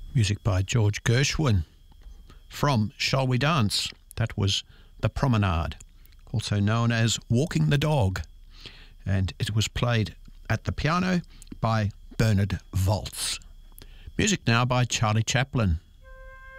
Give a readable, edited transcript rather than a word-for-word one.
Music by George Gershwin. From Shall We Dance? That was The Promenade, also known as Walking the Dog. And it was played at the piano by Bernard Waltz. Music now by Charlie Chaplin.